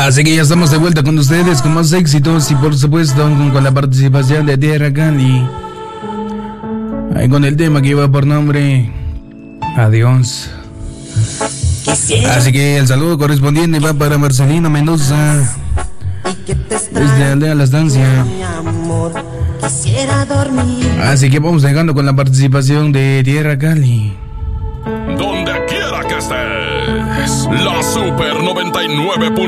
Así que ya estamos de vuelta con ustedes con más éxitos y por supuesto con la participación de Tierra Cali. Ahí con el tema que lleva por nombre Adiós. Así que el saludo correspondiente va para Marcelino Mendoza desde Aldea La Estancia. Así que vamos dejando con la participación de Tierra Cali. Donde quiera que estés, la Super 99.